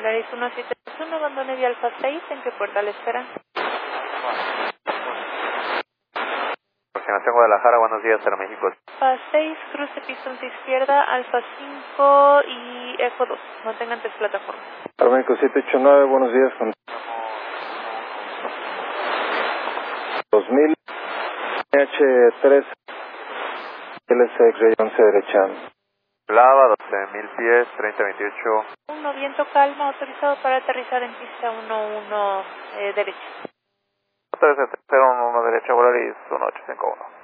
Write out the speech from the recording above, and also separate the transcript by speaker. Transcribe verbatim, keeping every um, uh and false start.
Speaker 1: Polaris uno siete uno, abandone vía Alfa seis, ¿en qué puerta le esperan?
Speaker 2: Aproximación Guadalajara, buenos días, Aeroméxico.
Speaker 1: Alfa seis, cruce pistón a izquierda, Alfa cinco y Eco dos, mantengan tres plataformas.
Speaker 3: Aeroméxico siete ocho nueve, buenos días, con dos mil, H tres, L C X-Ray once derecha.
Speaker 2: Lava, doce mil pies, treinta veintiocho.
Speaker 1: uno, viento calma, autorizado para aterrizar en pista uno uno eh, derecha.
Speaker 2: cero uno uno derecha, Polaris uno ocho cinco uno.